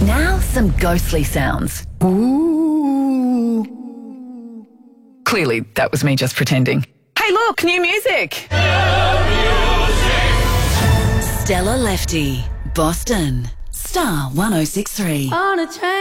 Now some ghostly sounds. Ooh. Clearly, that was me just pretending. Hey, look, new music. Stella Lefty, Boston, Star 106.3. On a train.